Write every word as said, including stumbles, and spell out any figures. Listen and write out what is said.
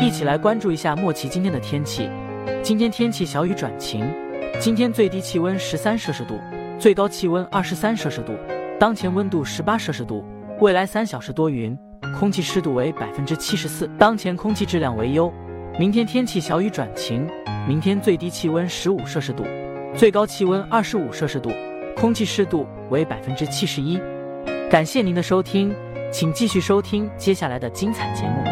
一起来关注一下莫奇今天的天气。今天天气小雨转晴，今天最低气温十三摄氏度，最高气温二十三摄氏度，当前温度十八摄氏度。未来三小时多云，空气湿度为百分之七十四，当前空气质量为优。明天天气小雨转晴，明天最低气温十五摄氏度，最高气温二十五摄氏度，空气湿度为百分之七十一。感谢您的收听，请继续收听接下来的精彩节目。